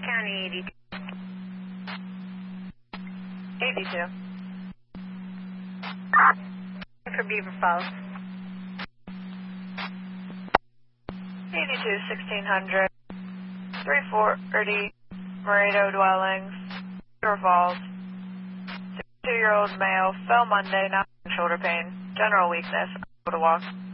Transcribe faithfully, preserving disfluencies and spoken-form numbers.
County eighty-two. eighty-two. For Beaver Falls. eighty-two, sixteen hundred. three forty, Moreto Dwellings, Beaver Falls. sixty-two-year-old male, fell Monday, not shoulder pain, general weakness, unable to walk.